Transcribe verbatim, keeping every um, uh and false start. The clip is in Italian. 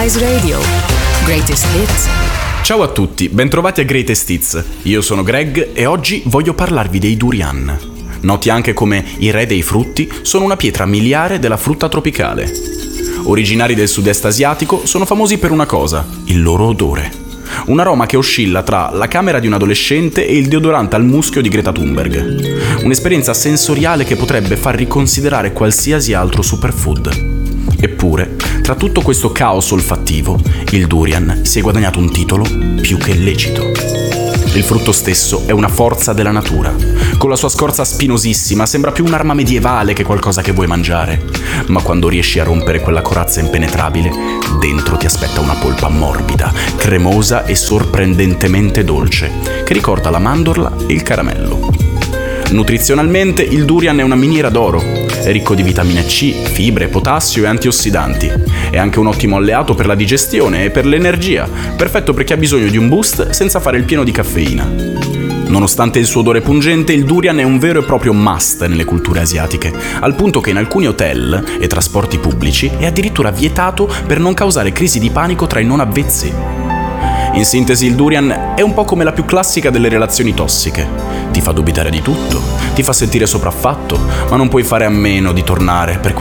Wise Radio. Greatest Hits. Ciao a tutti, bentrovati a Greatest Hits. Io sono Greg e oggi voglio parlarvi dei durian. Noti anche come i re dei frutti, sono una pietra miliare della frutta tropicale. Originari del sud-est asiatico, sono famosi per una cosa, il loro odore. Un aroma che oscilla tra la camera di un adolescente e il deodorante al muschio di Greta Thunberg. Un'esperienza sensoriale che potrebbe far riconsiderare qualsiasi altro superfood. Eppure, tra tutto questo caos olfattivo, il durian si è guadagnato un titolo più che lecito. Il frutto stesso è una forza della natura. Con la sua scorza spinosissima sembra più un'arma medievale che qualcosa che vuoi mangiare. Ma quando riesci a rompere quella corazza impenetrabile, dentro ti aspetta una polpa morbida, cremosa e sorprendentemente dolce, che ricorda la mandorla e il caramello. Nutrizionalmente il durian è una miniera d'oro. È ricco di vitamina C, fibre, potassio e antiossidanti. È anche un ottimo alleato per la digestione e per l'energia, perfetto per chi ha bisogno di un boost senza fare il pieno di caffeina. Nonostante il suo odore pungente, il durian è un vero e proprio must nelle culture asiatiche, al punto che in alcuni hotel e trasporti pubblici è addirittura vietato per non causare crisi di panico tra i non avvezzi. In sintesi, il durian è un po' come la più classica delle relazioni tossiche. Ti fa dubitare di tutto, ti fa sentire sopraffatto, ma non puoi fare a meno di tornare per